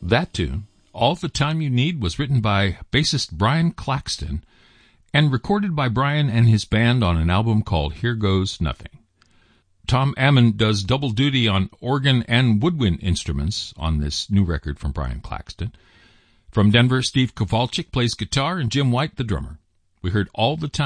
That tune, All the Time You Need, was written by bassist Brian Claxton and recorded by Brian and his band on an album called Here Goes Nothing. Tom Ammon does double duty on organ and woodwind instruments on this new record from Brian Claxton. From Denver, Steve Kowalczyk plays guitar and Jim White the drummer. We heard All the Time